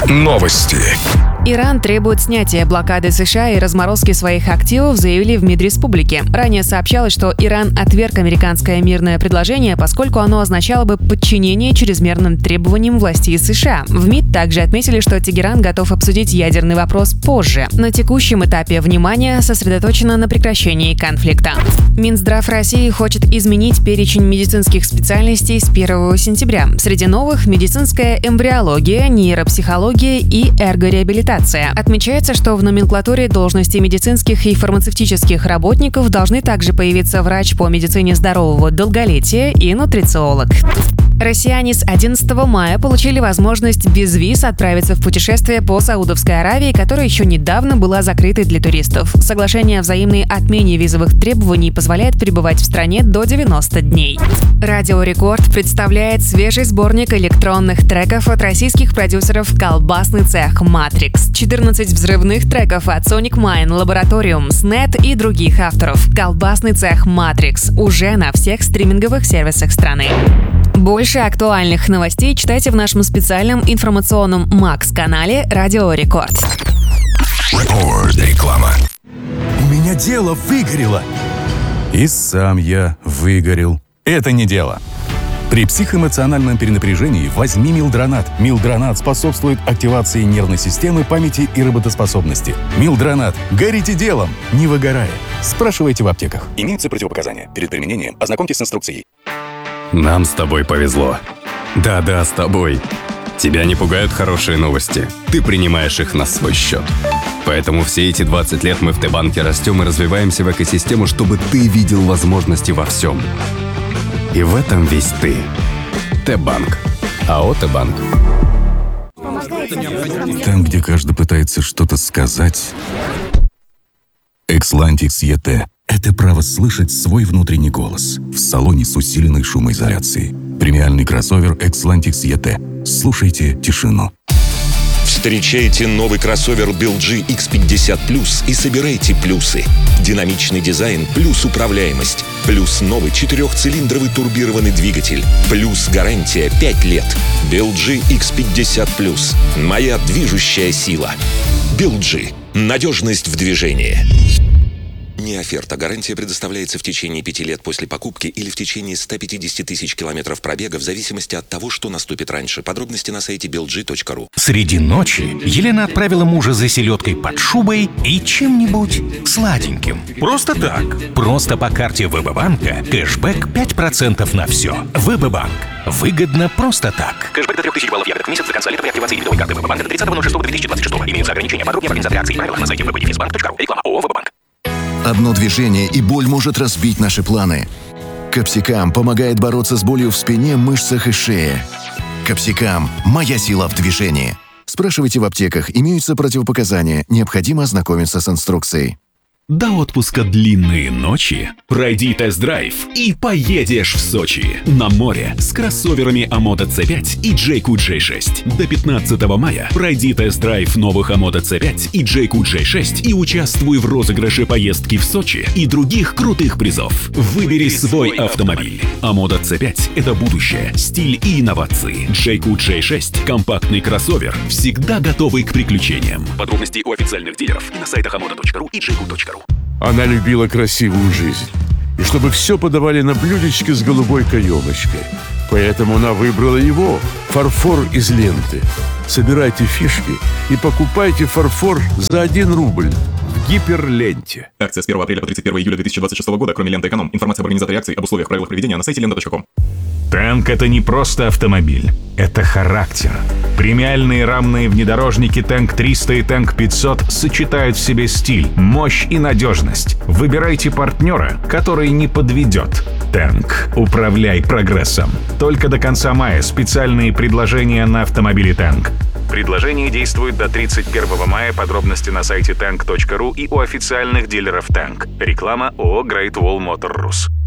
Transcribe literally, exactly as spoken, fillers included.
Новости. Иран требует снятия блокады США и разморозки своих активов, заявили в МИД республики. Ранее сообщалось, что Иран отверг американское мирное предложение, поскольку оно означало бы подчинение чрезмерным требованиям властей США. В МИД также отметили, что Тегеран готов обсудить ядерный вопрос позже. На текущем этапе внимание сосредоточено на прекращении конфликта. Минздрав России хочет изменить перечень медицинских специальностей с первого сентября. Среди новых – медицинская эмбриология, нейропсихология и эргореабилитация. Отмечается, что в номенклатуре должностей медицинских и фармацевтических работников должны также появиться врач по медицине здорового долголетия и нутрициолог. Россияне с одиннадцатого мая получили возможность без виз отправиться в путешествие по Саудовской Аравии, которая еще недавно была закрытой для туристов. Соглашение о взаимной отмене визовых требований позволяет пребывать в стране до девяноста дней. Радио Рекорд представляет свежий сборник электронных треков от российских продюсеров «Колбасный цех», «Матрикс», четырнадцать взрывных треков от Sonic Mine, Laboratorium, снет и других авторов. «Колбасный цех», «Матрикс» уже на всех стриминговых сервисах страны. Больше актуальных новостей читайте в нашем специальном информационном Макс-канале «Радио Рекорд». Рекорд. Реклама. У меня дело выгорело. И сам я выгорел. Это не дело. При психоэмоциональном перенапряжении возьми Милдронат. Милдронат способствует активации нервной системы, памяти и работоспособности. Милдронат. Горите делом, не выгорая. Спрашивайте в аптеках. Имеются противопоказания. Перед применением ознакомьтесь с инструкцией. Нам с тобой повезло. Да-да, с тобой. Тебя не пугают хорошие новости. Ты принимаешь их на свой счет. Поэтому все эти двадцать лет мы в Т-банке растем и развиваемся в экосистему, чтобы ты видел возможности во всем. И в этом весь ты. Т-банк. АО «Т-банк». Там, где каждый пытается что-то сказать, Экслантикс и тэ – это право слышать свой внутренний голос в салоне с усиленной шумоизоляцией. Премиальный кроссовер Экслантикс и тэ. Слушайте тишину. Встречайте новый кроссовер би эл джи икс пятьдесят плюс и собирайте плюсы. Динамичный дизайн плюс управляемость, плюс новый четырехцилиндровый турбированный двигатель, плюс гарантия пять лет. би эл джи икс пятьдесят плюс. Моя движущая сила. би эл джи. Надежность в движении. Не оферта. Гарантия предоставляется в течение пяти лет после покупки или в течение ста пятидесяти тысяч километров пробега в зависимости от того, что наступит раньше. Подробности на сайте би эл джи точка ру. Среди ночи Елена отправила мужа за селедкой под шубой и чем-нибудь сладеньким. Просто так. Просто по карте ВБ-банка кэшбэк пять процентов на все. ВБ-банк. Выгодно просто так. Кэшбэк до трех тысяч баллов ягодок в месяц до конца лета при активации дебетовой карты ВБ-банка до тридцатого ноль шестого две тысячи двадцать шестого. Имеются ограничения. Подробнее в организации акций и правилах на сайте вэ бэ дефис банк точка ру. Реклама ООО «ВБ-банк». Одно движение, и боль может разбить наши планы. Капсикам помогает бороться с болью в спине, мышцах и шее. Капсикам – моя сила в движении. Спрашивайте в аптеках, имеются противопоказания, необходимо ознакомиться с инструкцией. До отпуска длинные ночи. Пройди тест-драйв и поедешь в Сочи. На море с кроссоверами Амода си пять и Джейку джей шесть. До пятнадцатого мая пройди тест-драйв новых Амода си пять и Джейку джей шесть и участвуй в розыгрыше поездки в Сочи и других крутых призов. Выбери свой автомобиль. Амода си пять – это будущее, стиль и инновации. Джейку джей шесть – компактный кроссовер, всегда готовый к приключениям. Подробности у официальных дилеров и на сайтах амода точка ру и джейку точка ру. Она любила красивую жизнь, и чтобы все подавали на блюдечке с голубой каемочкой. Поэтому она выбрала его – фарфор из ленты. Собирайте фишки и покупайте фарфор за один рубль в гиперленте. Акция с первого апреля по тридцать первого июля две тысячи двадцать шестого года, кроме ленты «Эконом». Информация об организаторе акции, об условиях, правилах проведения на сайте лента точка ком. Тэнк — это не просто автомобиль, это характер. Премиальные рамные внедорожники Тэнк триста и Тэнк пятьсот сочетают в себе стиль, мощь и надежность. Выбирайте партнера, который не подведет. Тэнк. Управляй прогрессом. Только до конца мая специальные предложения на автомобили Тэнк. Предложение действует до тридцать первого мая. Подробности на сайте тэнк точка ру и у официальных дилеров Тэнк. Реклама ООО Great Wall Motor Rus.